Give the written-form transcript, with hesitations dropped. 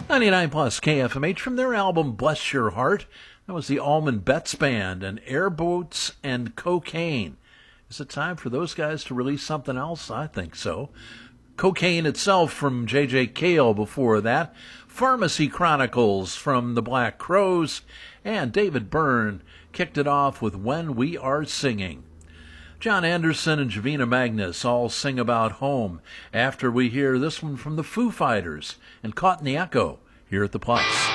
99 plus KFMH from their album Bless Your Heart. That was the Allman Betts Band and Airboats and Cocaine. Is it time for those guys to release something else? I think so. Cocaine itself from J.J. Cale before that. Pharmacy Chronicles from the Black Crowes. And David Byrne kicked it off with When We Are Singing. John Anderson and Javina Magnus all sing about home after we hear this one from the Foo Fighters and Caught in the Echo here at the Plus.